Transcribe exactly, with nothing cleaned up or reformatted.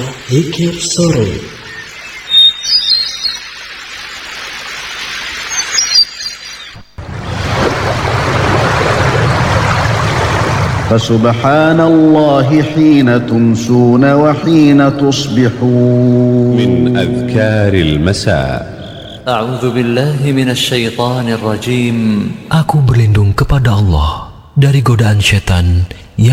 Zikir Sore. فسبحان الله حين تمسون وحين تصبحون. من أذكار المساء. أعوذ بالله من الشيطان الرجيم. Aku berlindung kepada Allah dari godaan syaitan